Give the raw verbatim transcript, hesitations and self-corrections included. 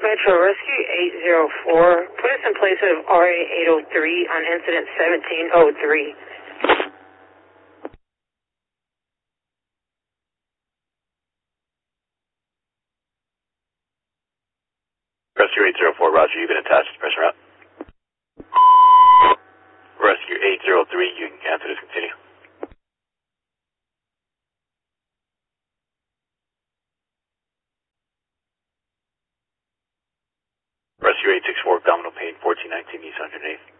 Metro, Rescue eight zero four. Put us in place of R A eight oh three on incident seventeen oh three. Rescue eight zero four, Roger, you've been attached to pressure out. Rescue eight zero three, you can cancel this, continue. Rescue eight six four, abdominal pain, fourteen nineteen East one hundred eighth.